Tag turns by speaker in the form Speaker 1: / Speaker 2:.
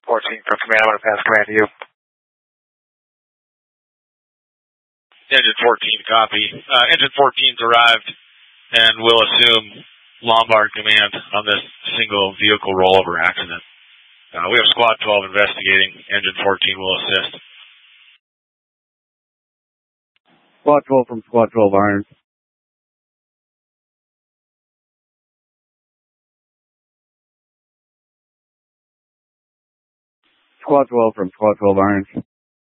Speaker 1: 14 from command, I'm going to pass command to you.
Speaker 2: Engine 14, copy. Engine 14's arrived and will assume Lombard command on this single vehicle rollover accident. We have Squad 12 investigating. Engine 14 will assist.
Speaker 3: Squad 12 from Squad 12 Irons. Squad 12 from Squad 12 Irons.